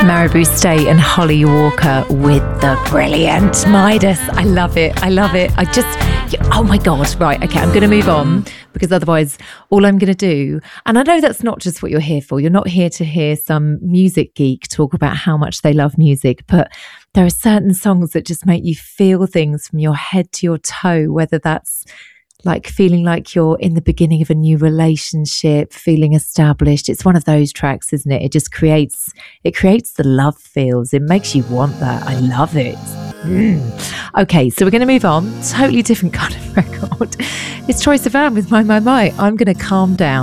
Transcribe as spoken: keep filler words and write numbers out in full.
Maribou State and Holly Walker with the brilliant Midas. I love it. I love it. I just, oh my God. Right. Okay. I'm going to move on because otherwise all I'm going to do, and I know that's not just what you're here for. You're not here to hear some music geek talk about how much they love music, but there are certain songs that just make you feel things from your head to your toe, whether that's like feeling like you're in the beginning of a new relationship, feeling established. It's one of those tracks, isn't it? It just creates, it creates the love feels. It makes you want that. I love it. Mm. Okay, so we're going to move on. Totally different kind of record. It's Troye Sivan with My, My, My. I'm going to calm down.